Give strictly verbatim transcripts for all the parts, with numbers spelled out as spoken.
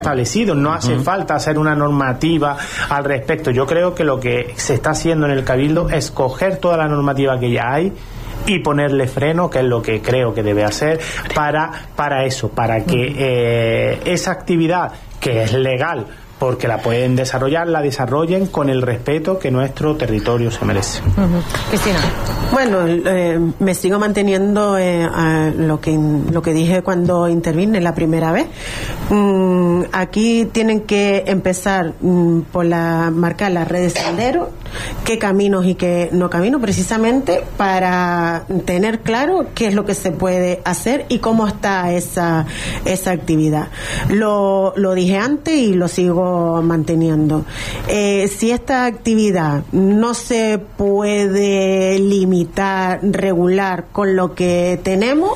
establecido, no hace uh-huh. falta hacer una normativa al respecto. Yo creo que lo que se está haciendo en el Cabildo es coger toda la normativa que ya hay y ponerle freno, que es lo que creo que debe hacer para, para eso, para que eh, esa actividad que es legal, porque la pueden desarrollar, la desarrollen con el respeto que nuestro territorio se merece. Uh-huh. Cristina. Bueno, eh, me sigo manteniendo eh, a lo que lo que dije cuando intervine la primera vez. Mm, aquí tienen que empezar mm, por la marcar las redes de sendero, qué caminos y qué no caminos, precisamente para tener claro qué es lo que se puede hacer y cómo está esa esa actividad. Lo, lo dije antes y lo sigo manteniendo. Eh, si esta actividad no se puede limitar, regular con lo que tenemos,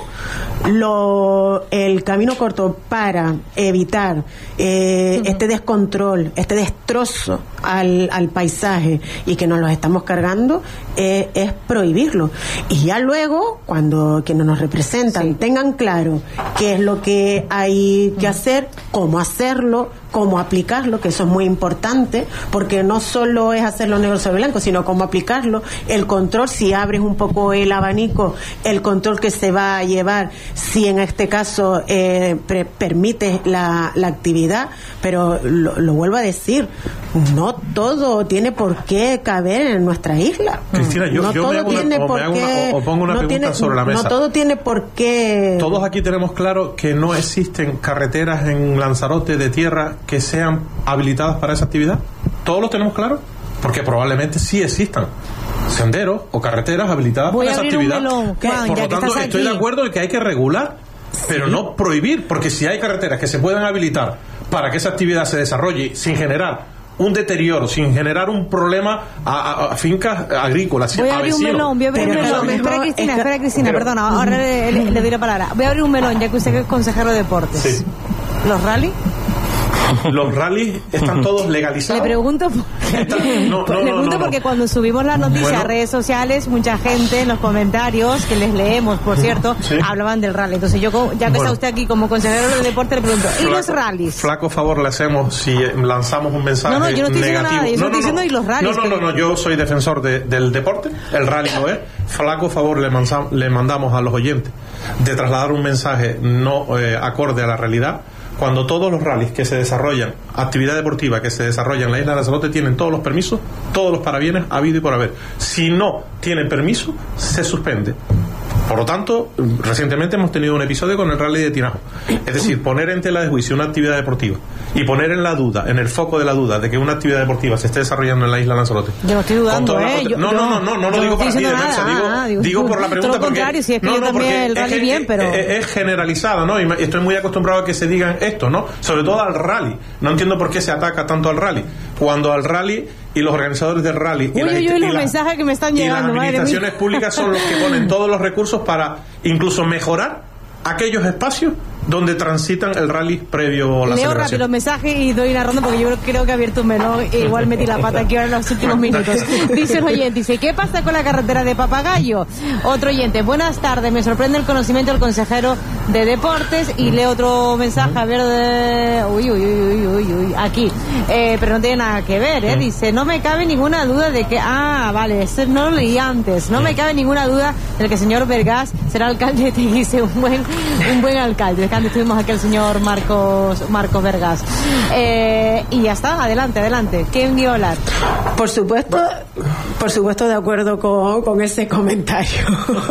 lo, el camino corto para evitar eh, uh-huh. este descontrol, este destrozo al, al paisaje y que nos los estamos cargando, eh, es prohibirlo. Y ya luego, cuando quienes nos representan sí. tengan claro qué es lo que hay que hacer, cómo hacerlo, cómo aplicarlo, que eso es muy importante, porque no solo es hacerlo negro sobre blanco, sino cómo aplicarlo, el control, si abres un poco el abanico, el control que se va a llevar, si en este caso eh, pre- permites la, la actividad, pero lo, lo vuelvo a decir, no todo tiene por qué caber en nuestra isla. Cristina, yo, no yo todo me hago tiene una, por o, me qué, hago una, o pongo una no pregunta tiene, sobre la mesa. No todo tiene por qué. Todos aquí tenemos claro que no existen carreteras en Lanzarote de tierra que sean habilitadas para esa actividad. ¿Todos lo tenemos claro? Porque probablemente sí existan senderos o carreteras habilitadas Voy para esa actividad. Melón, Juan, Por lo tanto, estoy de acuerdo en que hay que regular, sí. pero no prohibir, porque si hay carreteras que se puedan habilitar para que esa actividad se desarrolle sin generar un deterioro, sin generar un problema a, a, a fincas agrícolas, voy a a abrir vecinos. un melón, voy a abrir un melón. Espera Cristina, que, espera Cristina, pero, perdona, ahora le, le, le doy la palabra. Voy a abrir un melón, ya que usted es consejero de deportes. Sí. ¿Los rally? Los rallies están todos legalizados. Le pregunto, por... Están... no, no, le pregunto no, no, porque no. cuando subimos las noticias bueno. a redes sociales, mucha gente en los comentarios, que les leemos, por cierto, sí. hablaban del rally. Entonces yo, ya que bueno. está usted aquí como consejero de deporte, le pregunto, ¿y flaco, los rallies? Flaco favor le hacemos si lanzamos un mensaje no, no, yo no estoy negativo. Diciendo nada, yo no, no, no, estoy diciendo no. y los rallies. No, no, no, no, yo soy defensor de, del deporte, el rally lo es. Flaco favor le, manza, le mandamos a los oyentes de trasladar un mensaje no eh, acorde a la realidad. Cuando todos los rallies que se desarrollan, actividad deportiva que se desarrolla en la isla de Lanzarote, tienen todos los permisos, todos los parabienes habido y por haber. Si no tienen permiso, se suspende. Por lo tanto, recientemente hemos tenido un episodio con el rally de Tinajo. Es decir, poner en tela de juicio una actividad deportiva y poner en la duda, en el foco de la duda, de que una actividad deportiva se esté desarrollando en la isla de Lanzarote. Yo no estoy dudando, ¿eh? Yo, no, no, no, no, no lo digo para ti, de defensa, digo, ah, digo, digo por la pregunta todo lo porque... contrario, si es que no, yo no, también el rally es, bien, pero... Es, es generalizada, ¿no? Y estoy muy acostumbrado a que se digan esto, ¿no? Sobre todo al rally. No entiendo por qué se ataca tanto al rally. Cuando al rally y los organizadores del rally uy, y, uy, la, uy, y, los la, mensajes que me están y llegando, las administraciones públicas son los que ponen todos los recursos para incluso mejorar aquellos espacios donde transitan el rally previo a la Leo celebración. rápido los mensajes y doy una ronda porque yo creo que he abierto un melón e igual metí la pata aquí ahora en los últimos minutos. Dice un oyente, dice, ¿qué pasa con la carretera de Papagayo? Otro oyente, buenas tardes, me sorprende el conocimiento del consejero de deportes. Y leo otro mensaje, a ver, de... uy, uy, uy, uy, uy, aquí, eh, pero no tiene nada que ver, ¿eh? Dice, no me cabe ninguna duda de que, ah, vale, este no lo leí antes, no me cabe ninguna duda de que el señor Vergás será alcalde de Teguise, un buen, un buen alcalde. Antes tuvimos aquí al señor Marcos Marcos Vergás. Eh, y ya está, adelante, adelante. ¿Quién iba a hablar? Por supuesto, por supuesto, de acuerdo con, con ese comentario.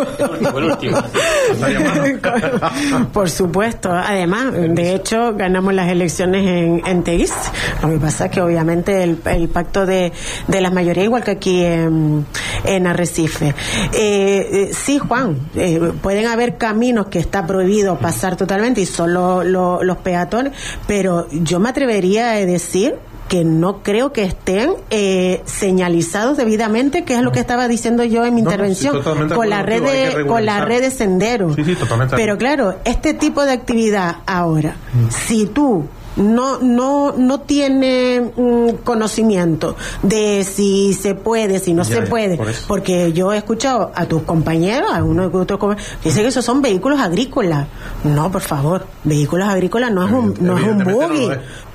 Por supuesto, además, de hecho, ganamos las elecciones en, en Teguise. Lo que pasa es que obviamente el, el pacto de, de las mayorías, igual que aquí en, en Arrecife. Eh, eh, sí, Juan, eh, pueden haber caminos que está prohibido pasar totalmente y solo lo, los peatones, pero yo me atrevería a decir que no creo que estén eh, señalizados debidamente, que es lo que estaba diciendo yo en mi no, intervención, sí, con la red de, con la red de senderos. Sí, sí, pero claro, este tipo de actividad ahora, mm. si tú no no no tiene mm, conocimiento de si se puede, si no Ya, se ya, puede, por eso. porque yo he escuchado a tus compañeros, a uno de otros compañeros, que dicen que esos son vehículos agrícolas. No, por favor, vehículos agrícolas no es un no es un Evidentemente no lo buggy. es.